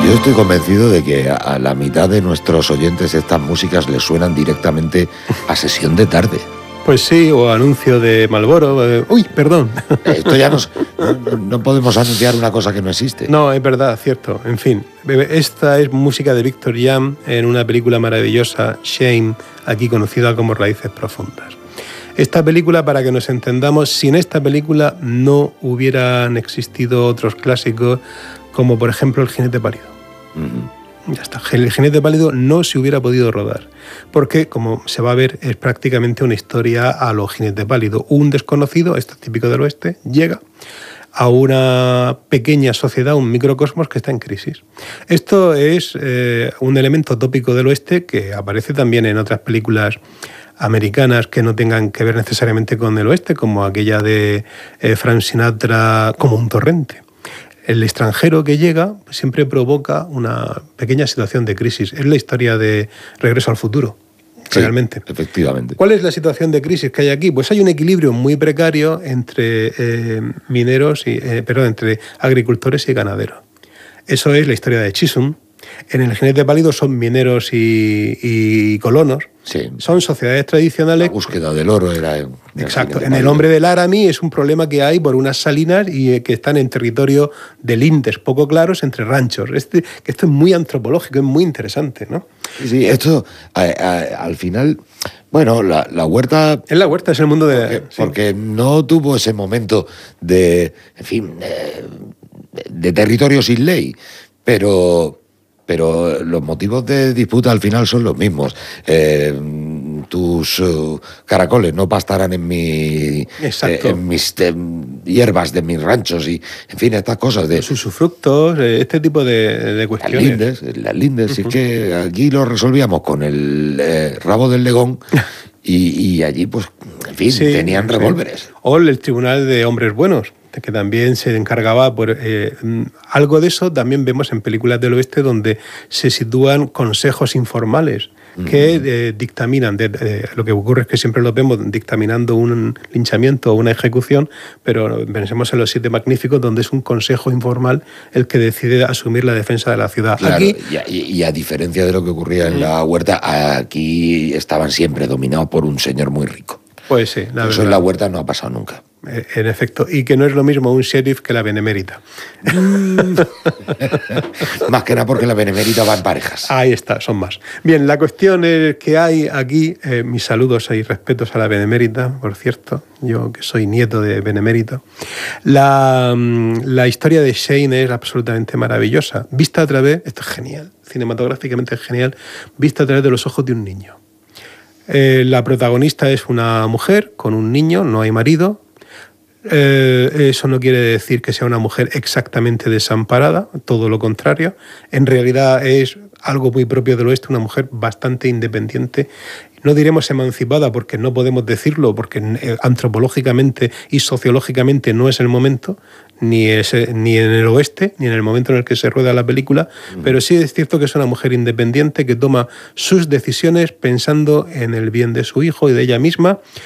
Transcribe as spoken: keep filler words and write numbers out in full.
Yo estoy convencido de que a la mitad de nuestros oyentes estas músicas les suenan directamente a sesión de tarde. Pues sí, o anuncio de Marlboro. Eh, uy, perdón. Esto ya nos, no, no podemos anunciar una cosa que no existe. No, es verdad, cierto. En fin, esta es música de Victor Young en una película maravillosa, Shame, aquí conocida como Raíces Profundas. Esta película, para que nos entendamos, sin esta película no hubieran existido otros clásicos como, por ejemplo, El jinete pálido. Uh-huh. Ya está. El jinete pálido no se hubiera podido rodar, porque, como se va a ver, es prácticamente una historia a lo jinete pálido. Un desconocido, esto es típico del oeste, llega a una pequeña sociedad, un microcosmos que está en crisis. Esto es eh, un elemento tópico del oeste que aparece también en otras películas americanas que no tengan que ver necesariamente con el oeste, como aquella de eh, Frank Sinatra, Como un torrente. El extranjero que llega siempre provoca una pequeña situación de crisis. Es la historia de Regreso al futuro, sí, realmente. Efectivamente. ¿Cuál es la situación de crisis que hay aquí? Pues hay un equilibrio muy precario entre eh, mineros y, eh, perdón, entre agricultores y ganaderos. Eso es la historia de Chisholm. En El jinete pálido son mineros y, y colonos. Sí. Son sociedades tradicionales. La búsqueda del oro era... Exacto. En El hombre del Laramie es un problema que hay por unas salinas y que están en territorio de lindes poco claros entre ranchos. Este, esto es muy antropológico, es muy interesante, ¿no? Sí, esto a, a, al final... Bueno, la, la huerta... Es la huerta, es el mundo de... Porque, sí. porque no tuvo ese momento de, en fin, de, de territorio sin ley, pero... Pero los motivos de disputa al final son los mismos. Eh, tus uh, caracoles no pastarán en, mi, eh, en mis eh, hierbas de mis ranchos y, en fin, estas cosas. De los usufructos, este tipo de, de cuestiones. Las lindes, las lindes. Uh-huh. Es que aquí lo resolvíamos con el eh, rabo del legón y, y allí, pues, en fin, sí, tenían revólveres. Sí. O el Tribunal de Hombres Buenos, que también se encargaba por eh, algo de eso. También vemos en películas del oeste donde se sitúan consejos informales que eh, dictaminan, de, de, lo que ocurre es que siempre los vemos dictaminando un linchamiento o una ejecución, pero pensemos en Los Siete Magníficos, donde es un consejo informal el que decide asumir la defensa de la ciudad. Claro, aquí, y, a, y a diferencia de lo que ocurría en la huerta, aquí estaban siempre dominados por un señor muy rico. Pues sí, la Eso verdad. En la huerta no ha pasado nunca. En efecto, y que no es lo mismo un sheriff que la benemérita. Más que nada porque la benemérita va en parejas. Ahí está, son más. Bien, la cuestión es que hay aquí, eh, mis saludos y respetos a la benemérita, por cierto, yo que soy nieto de benemérito. La, la historia de Shane es absolutamente maravillosa, vista a través, esto es genial, cinematográficamente es genial, vista a través de los ojos de un niño. Eh, la protagonista es una mujer con un niño, no hay marido. Eh, eso no quiere decir que sea una mujer exactamente desamparada, todo lo contrario. En realidad es algo muy propio del oeste, una mujer bastante independiente. No diremos emancipada porque no podemos decirlo, porque antropológicamente y sociológicamente no es el momento, ni, es, ni en el oeste, ni en el momento en el que se rueda la película, mm. pero sí es cierto que es una mujer independiente que toma sus decisiones pensando en el bien de su hijo y de ella misma,